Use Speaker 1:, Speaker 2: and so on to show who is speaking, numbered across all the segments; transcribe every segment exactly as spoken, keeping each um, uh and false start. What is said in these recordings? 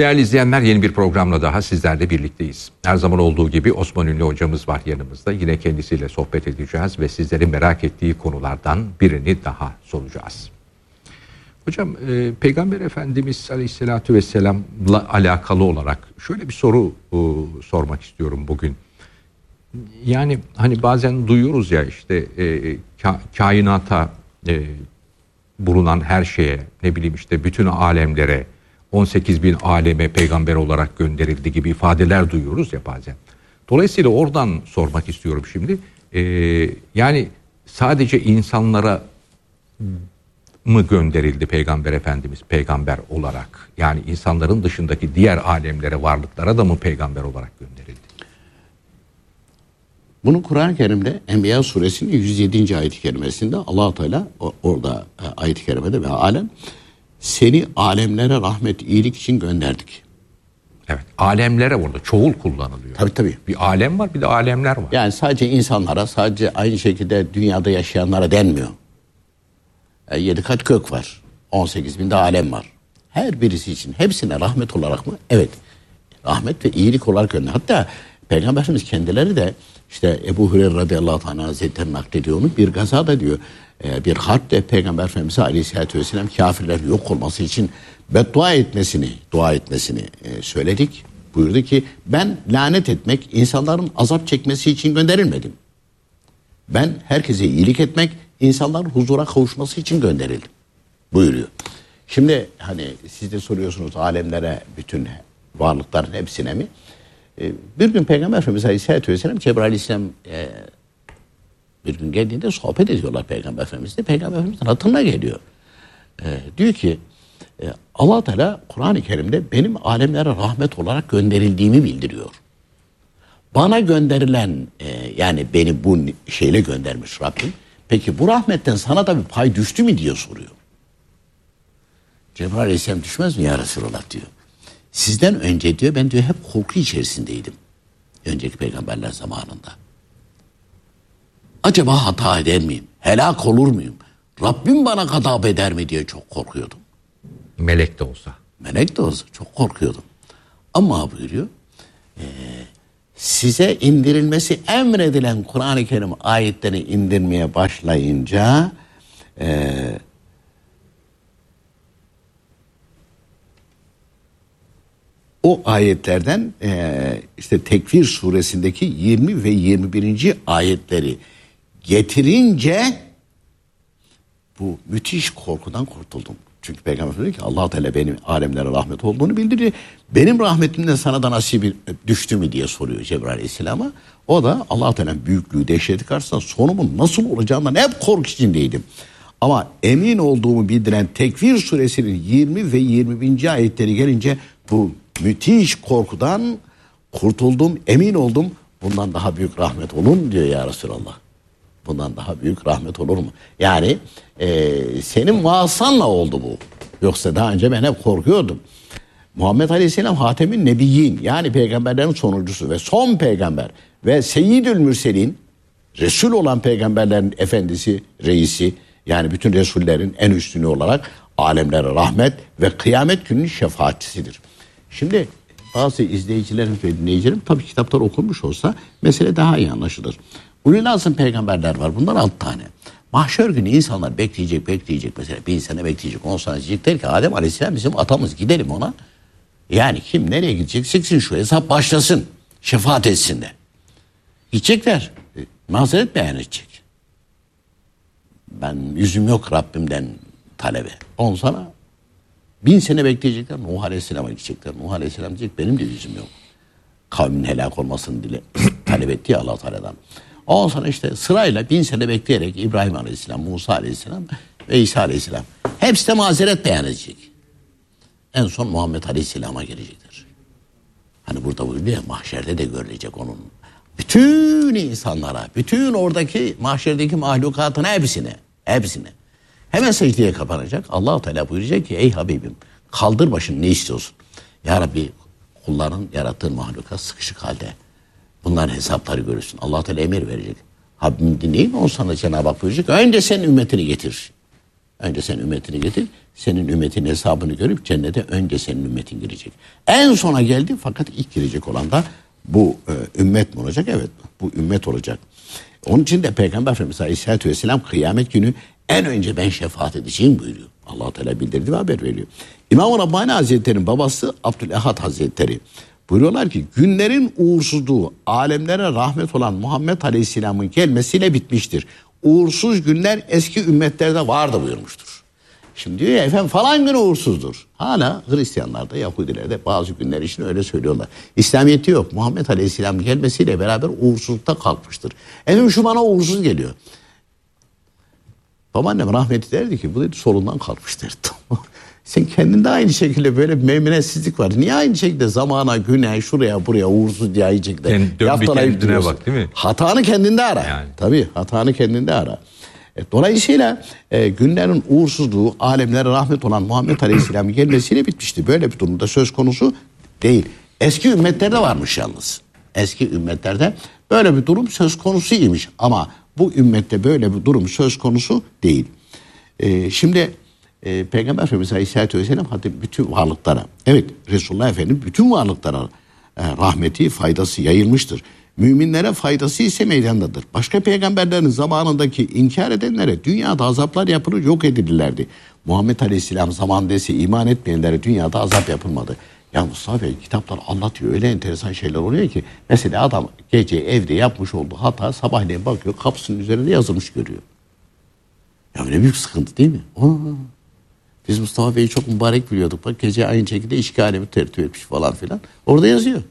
Speaker 1: Değerli izleyenler, yeni bir programla daha sizlerle birlikteyiz. Her zaman olduğu gibi Osman Ünlü hocamız var yanımızda. Yine kendisiyle sohbet edeceğiz ve sizlerin merak ettiği konulardan birini daha soracağız. Hocam, e, Peygamber Efendimiz Aleyhisselatü Vesselam'la alakalı olarak şöyle bir soru e, sormak istiyorum bugün. Yani hani bazen duyuyoruz ya işte e, ka, kainata e, bulunan her şeye, ne bileyim işte bütün alemlere, on sekiz bin aleme peygamber olarak gönderildi gibi ifadeler duyuyoruz ya bazen. Dolayısıyla oradan sormak istiyorum şimdi. Ee, yani sadece insanlara mı gönderildi Peygamber Efendimiz peygamber olarak? Yani insanların dışındaki diğer alemlere, varlıklara da mı peygamber olarak gönderildi?
Speaker 2: Bunu Kur'an-ı Kerim'de Enbiya suresinin yüz yedinci ayet-i kerimesinde Allah-u Teala orada ayet-i kerimede ve alem seni alemlere rahmet, iyilik için gönderdik.
Speaker 1: Evet, alemlere orada çoğul kullanılıyor.
Speaker 2: Tabii tabii.
Speaker 1: Bir alem var, bir de alemler var.
Speaker 2: Yani sadece insanlara, sadece aynı şekilde dünyada yaşayanlara denmiyor. E, yedi kat gök var. on sekiz bin de alem var. Her birisi için hepsine rahmet olarak mı? Evet. Rahmet ve iyilik olarak gönderdik. Hatta Peygamberimiz kendileri de işte Ebu Hureyre radıyallahu anh Hazretleri naklediyor onu. Bir gazada diyor, bir harpte Peygamber Efendimiz Aleyhisselatü Vesselam kafirlerin yok olması için beddua etmesini, dua etmesini söyledik. Buyurdu ki ben lanet etmek, insanların azap çekmesi için gönderilmedim. Ben herkese iyilik etmek, insanların huzura kavuşması için gönderildim buyuruyor. Şimdi hani siz de soruyorsunuz alemlere, bütün varlıkların hepsine mi? Bir gün Peygamber Efendimiz Aleyhisselatü Vesselam Cebrail Aleyhisselam e, bir gün geldiğinde sohbet ediyorlar Peygamber Efendimiz'le. Peygamber Efendimiz'in hatırına geliyor. E, diyor ki e, Allah Teala Kur'an-ı Kerim'de benim alemlere rahmet olarak gönderildiğimi bildiriyor. Bana gönderilen e, yani beni bu şeyle göndermiş Rabbim. Peki bu rahmetten sana da bir pay düştü mü diye soruyor. Cebrail Aleyhisselam düşmez mi ya Resulallah diyor. Sizden önce diyor ben diyor hep korku içerisindeydim. Önceki peygamberler zamanında. Acaba hata eder miyim? Helak olur muyum? Rabbim bana gazap eder mi diye çok korkuyordum.
Speaker 1: Melek de olsa.
Speaker 2: Melek de olsa çok korkuyordum. Ama buyuruyor, e, size indirilmesi emredilen Kur'an-ı Kerim ayetlerini indirmeye başlayınca e, o ayetlerden e, işte Tekvir suresindeki yirmi ve yirmi birinci ayetleri getirince bu müthiş korkudan kurtuldum. Çünkü Peygamber diyor ki Allah Teala benim alemlere rahmet olduğunu bildiriyor. Benim rahmetimden sana da nasibi düştü mü diye soruyor Cebrail Aleyhisselam'a. O da Allah Teala'nın büyüklüğü, dehşeti karşısında sonumun nasıl olacağından hep korku içindeydim. Ama emin olduğumu bildiren Tekvir suresinin yirmi ve yirmi birinci ayetleri gelince bu müthiş korkudan kurtuldum, emin oldum. Bundan daha büyük rahmet olur mu diyor ya Resulallah. Bundan daha büyük rahmet olur mu? Yani e, senin vaazsanla oldu bu. Yoksa daha önce ben hep korkuyordum. Muhammed Aleyhisselam Hatem'in Nebiyyin, yani peygamberlerin sonuncusu ve son peygamber ve Seyyidül Mürselin, Resul olan peygamberlerin efendisi, reisi, yani bütün Resullerin en üstünü olarak alemlere rahmet ve kıyamet gününün şefaatçisidir. Şimdi bazı izleyicilerim ve dinleyicilerim tabii kitaplar okumuş olsa mesele daha iyi anlaşılır. Ulul azm peygamberler var. Bunlar altı tane. Mahşer günü insanlar bekleyecek, bekleyecek. Mesela bin sene bekleyecek, on sene diyecekler ki Adem Aleyhisselam bizim atamız, gidelim ona. Yani kim nereye gidecek? Siksin şu hesap başlasın. Şefaat etsin de. Gidecekler. Mazeret beyan edecek. Ben yüzüm yok Rabbimden talebe. On sana bin sene bekleyecekler. Nuh Aleyhisselam'a gidecekler. Nuh Aleyhisselam diyecek benim de yüzüm yok. Kavmin helak olmasını dile talep etti ya Allah Teala'dan. Ondan sonra işte sırayla bin sene bekleyerek İbrahim Aleyhisselam, Musa Aleyhisselam ve İsa Aleyhisselam hepsi de mazeret beyan edecek. En son Muhammed Aleyhisselam'a gelecektir. Hani burada buyuruyor ya, mahşerde de görülecek onun. Bütün insanlara, bütün oradaki mahşerdeki mahlukatın hepsine, hepsine. Hemen secdeye kapanacak. Allah-u Teala buyuracak ki ey Habibim kaldır başını, ne istiyorsun? Ya Rabbi kulların yarattığı mahlukat sıkışık halde. Bunların hesapları görürsün. Allah Teala emir verecek. Habibim dinleyin, o sana Cenab-ı Hak buyuracak. Önce sen ümmetini getir. Önce sen ümmetini getir. Senin ümmetin hesabını görüp cennete önce senin ümmetin girecek. En sona geldi fakat ilk girecek olan da bu e, ümmet mi olacak? Evet, bu ümmet olacak. Onun için de Peygamber Efendimiz Aleyhisselatü Vesselam kıyamet günü en önce ben şefaat edeceğim buyuruyor. Allah Teala bildirdi ve haber veriyor. İmam-ı Rabbani Hazretleri'nin babası Abdülehad Hazretleri buyuruyorlar ki günlerin uğursuzluğu alemlere rahmet olan Muhammed Aleyhisselam'ın gelmesiyle bitmiştir. Uğursuz günler eski ümmetlerde vardı buyurmuştur. Şimdi diyor ya efendim falan gün uğursuzdur. Hala Hristiyanlarda, Yahudilerde bazı günler için öyle söylüyorlar. İslamiyet'te yok. Muhammed Aleyhisselam gelmesiyle beraber uğursuzlukta kalkmıştır. Efendim şu bana uğursuz geliyor. Babaannem rahmetli derdi ki bu dedi solundan kalkmış derdi. Sen kendinde aynı şekilde böyle bir memnuniyetsizlik var. Niye aynı şekilde zamana, güne, şuraya, buraya uğursuz diye aynı şekilde
Speaker 1: yani
Speaker 2: yaftalayıp duruyorsun.
Speaker 1: Bak, değil mi?
Speaker 2: Hatanı kendinde ara.
Speaker 1: Yani.
Speaker 2: Tabii hatanı kendinde ara. E, dolayısıyla e, günlerin uğursuzluğu alemlere rahmet olan Muhammed Aleyhisselam'ın gelmesiyle bitmişti. Böyle bir durumda söz konusu değil. Eski ümmetlerde varmış yalnız. Eski ümmetlerde böyle bir durum söz konusuymuş. Ama bu ümmette böyle bir durum söz konusu değil. E, şimdi e, Peygamber Efendimiz Aleyhisselatü Vesselam hatta bütün varlıklara, evet Resulullah Efendimiz bütün varlıklara e, rahmeti, faydası yayılmıştır. Müminlere faydası ise meydandadır. Başka peygamberlerin zamanındaki inkar edenlere dünyada azaplar yapılır, yok edilirlerdi. Muhammed Aleyhisselam zamanında ise iman etmeyenlere dünyada azap yapılmadı. Ya Mustafa Bey kitaplar anlatıyor, öyle enteresan şeyler oluyor ki. Mesela adam gece evde yapmış olduğu hata sabahleyin bakıyor kapısının üzerinde yazılmış görüyor. Ya ne büyük sıkıntı değil mi? Aa, biz Mustafa Bey'i çok mübarek biliyorduk. Bak gece aynı şekilde işki alemi tertip etmiş falan filan. Orada yazıyor.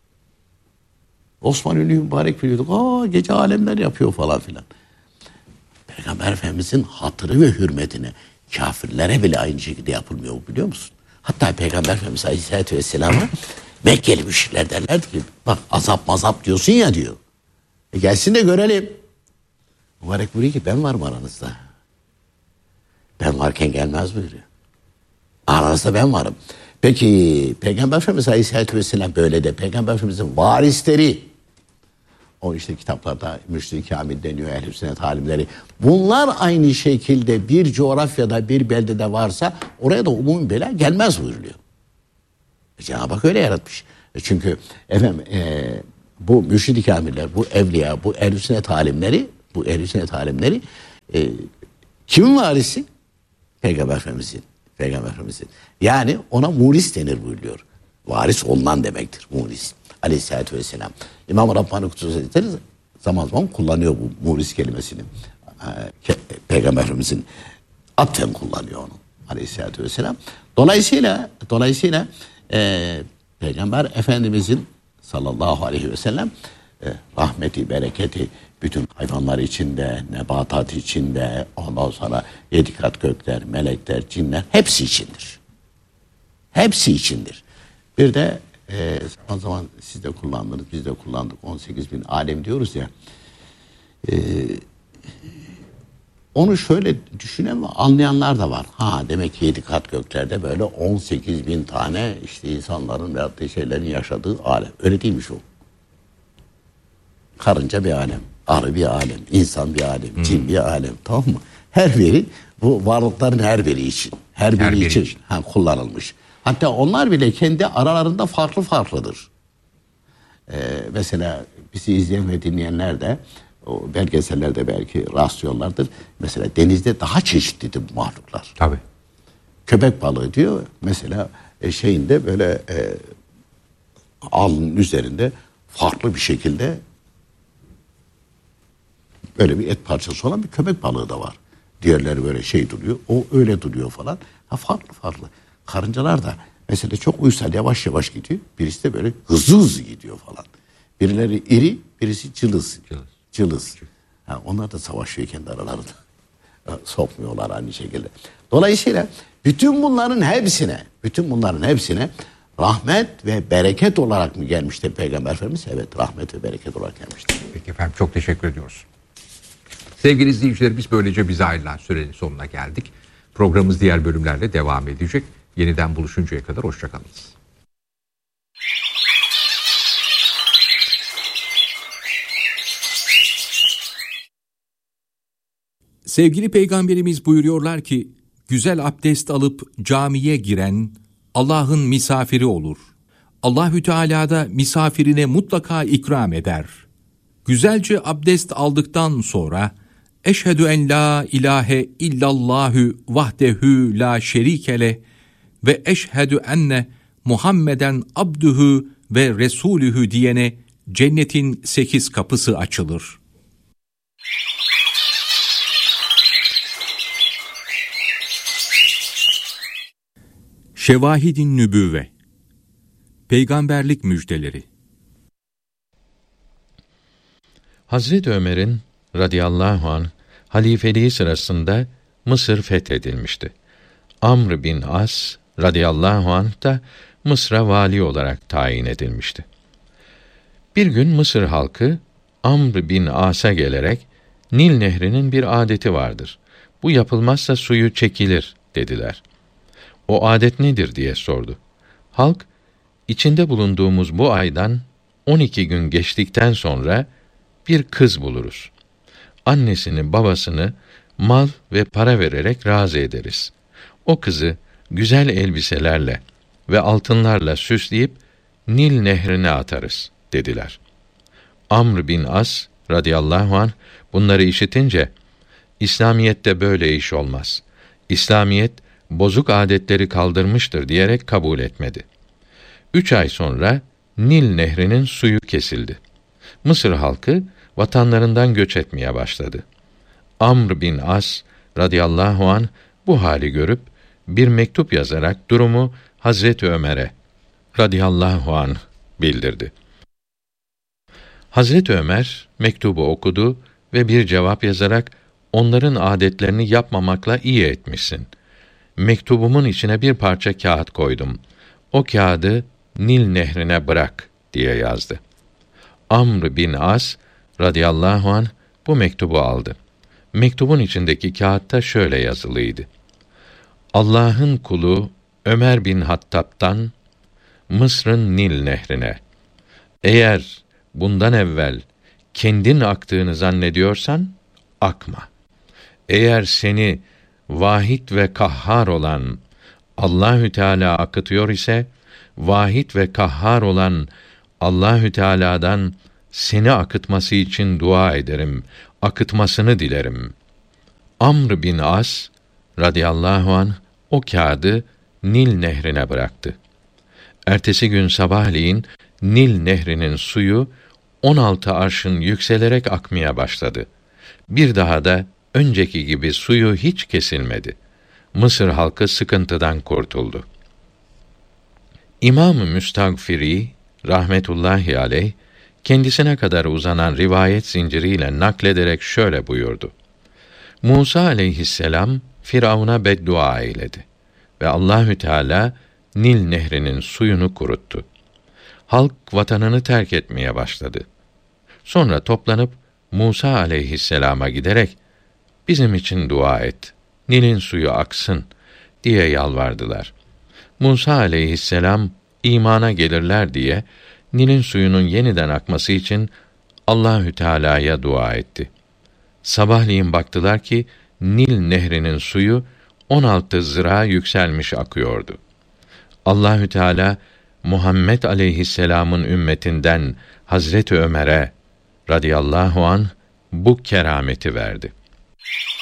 Speaker 2: Osman Ünlü'yü mübarek biliyorduk. Aa gece alemler yapıyor falan filan. Peygamber Efendimizin hatırı ve hürmetine kafirlere bile aynı şekilde yapılmıyor biliyor musun? Hatta Peygamber Efendimiz Aleyhisselatü Vesselam'a Mekkeli müşrikler derlerdi ki bak azap mazap diyorsun ya diyor. E gelsin de görelim. Mübarek buyuruyor ki ben varım aranızda. Ben varken gelmez buyuruyor. Aranızda ben varım. Peki Peygamber Efendimiz Aleyhisselatü Vesselam böyle de Peygamber Efendimiz'in varisleri o işte kitaplarda Mürşid-i Kamil deniyor ehl-i sünnet alimleri. Bunlar aynı şekilde bir coğrafyada bir beldede varsa oraya da umumi bela gelmez buyuruluyor. E Cenab-ı Hak öyle yaratmış. E çünkü efendim e, bu Mürşid-i Kamiller, bu evliya, bu ehl-i sünnet alimleri, bu ehl-i sünnet alimleri e, kimin varisi? Peygamber Efendimiz'in. Peygamber Efendimiz'in. Yani ona muris denir buyuruyor. Varis olunan demektir muris. Aleyhisselatü Vesselam. İmam-ı Rabbani Kudüs Hazretleri zaman zaman kullanıyor bu muris kelimesini. Peygamber Efendimiz'in atfen kullanıyor onu. Aleyhisselatü Vesselam. Dolayısıyla dolayısıyla e, Peygamber Efendimiz'in sallallahu aleyhi ve sellem e, rahmeti, bereketi bütün hayvanlar içinde, nebatat içinde, ondan sonra yedi kat gökler, melekler, cinler hepsi içindir. Hepsi içindir. Bir de e, zaman zaman siz de kullandınız, biz de kullandık. on sekiz bin alem diyoruz ya. E, onu şöyle düşünen ve anlayanlar da var. Ha demek ki yedi kat göklerde böyle on sekiz bin tane işte insanların veyahut da şeylerin yaşadığı alem. Öyle değilmiş o. Karınca bir alem, arı bir alem, insan bir alem, cin hmm. bir alem, tamam mı? Her biri bu varlıkların her biri için, her biri, her biri için, için. Ha, kullanılmış. Hatta onlar bile kendi aralarında farklı farklıdır. Ee, mesela bizi izleyen ve dinleyenler de o belgesellerde belki rastlıyorlardır. Mesela denizde daha çeşitlidir bu mahluklar.
Speaker 1: Tabii.
Speaker 2: Köpek balığı diyor mesela e, şeyinde böyle e, alnın üzerinde farklı bir şekilde böyle bir et parçası olan bir köpek balığı da var. Diğerleri böyle şey duruyor. O öyle duruyor falan. Ha farklı farklı. Karıncalar da mesela çok uysal yavaş yavaş gidiyor. Birisi de böyle hızlı hızlı gidiyor falan. Birileri iri, birisi cılız. Cılız. Cılız. Ha, onlar da savaşıyor kendi aralarında. Sokmuyorlar aynı şekilde. Dolayısıyla bütün bunların hepsine, bütün bunların hepsine rahmet ve bereket olarak mı gelmiştir Peygamber Efendimiz? Evet, rahmet ve bereket olarak gelmiştir.
Speaker 1: Peki efendim, çok teşekkür ediyoruz. Sevgili izleyicilerimiz, böylece bize ayrılan sürenin sonuna geldik. Programımız diğer bölümlerle devam edecek. Yeniden buluşuncaya kadar hoşçakalınız.
Speaker 3: Sevgili Peygamberimiz buyuruyorlar ki,
Speaker 1: güzel abdest alıp camiye giren Allah'ın misafiri olur. Allahü Teala da misafirine mutlaka ikram eder. Güzelce abdest aldıktan sonra eşhedü en la ilahe illallahü vahdehu la şerikele ve eşhedü enne Muhammeden abdühü ve resulühü diyene cennetin sekiz kapısı açılır. Şevahid-i Nübüvve, Peygamberlik müjdeleri.
Speaker 3: Hazreti Ömer'in radıyallahu anh halifeliği sırasında Mısır fethedilmişti. Amr bin As radıyallahu anh da Mısır'a vali olarak tayin edilmişti. Bir gün Mısır halkı Amr bin As'a gelerek Nil Nehri'nin bir adeti vardır. Bu yapılmazsa suyu çekilir dediler. O adet nedir diye sordu. Halk, içinde bulunduğumuz bu aydan on iki gün geçtikten sonra bir kız buluruz. Annesini, babasını mal ve para vererek razı ederiz. O kızı güzel elbiselerle ve altınlarla süsleyip Nil Nehri'ne atarız dediler. Amr bin As radıyallahu anh bunları işitince, İslamiyet'te böyle iş olmaz. İslamiyet bozuk adetleri kaldırmıştır diyerek kabul etmedi. Üç ay sonra Nil Nehri'nin suyu kesildi. Mısır halkı vatanlarından göç etmeye başladı. Amr bin As radıyallahu anh bu hali görüp bir mektup yazarak durumu Hazreti Ömer'e radıyallahu anh bildirdi. Hazreti Ömer mektubu okudu ve bir cevap yazarak onların adetlerini yapmamakla iyi etmişsin. Mektubumun içine bir parça kağıt koydum. O kağıdı Nil Nehri'ne bırak diye yazdı. Amr bin As radıyallahu anh bu mektubu aldı. Mektubun içindeki kağıtta şöyle yazılıydı: Allah'ın kulu Ömer bin Hattab'tan Mısır'ın Nil Nehri'ne. Eğer bundan evvel kendin aktığını zannediyorsan akma. Eğer seni vahid ve kahhar olan Allahü Teala akıtıyor ise, vahid ve kahhar olan Allahü Teala'dan seni akıtması için dua ederim, akıtmasını dilerim. Amr bin As radıyallahu anh o kağıdı Nil Nehri'ne bıraktı. Ertesi gün sabahleyin Nil Nehri'nin suyu on altı arşın yükselerek akmaya başladı. Bir daha da önceki gibi suyu hiç kesilmedi. Mısır halkı sıkıntıdan kurtuldu. İmam-ı Müstagfiri rahmetullahi aleyh kendisine kadar uzanan rivayet zinciriyle naklederek şöyle buyurdu: Musa aleyhisselam Firavun'a beddua eyledi ve Allahü Teala Nil Nehri'nin suyunu kuruttu. Halk vatanını terk etmeye başladı. Sonra toplanıp Musa aleyhisselama giderek bizim için dua et, Nil'in suyu aksın diye yalvardılar. Musa aleyhisselam imana gelirler diye Nil'in suyunun yeniden akması için Allahü Teala'ya dua etti. Sabahleyin baktılar ki Nil Nehri'nin suyu on altı zıra yükselmiş akıyordu. Allahü Teala Muhammed aleyhisselam'ın ümmetinden Hazreti Ömer'e radıyallahu anh bu kerameti verdi.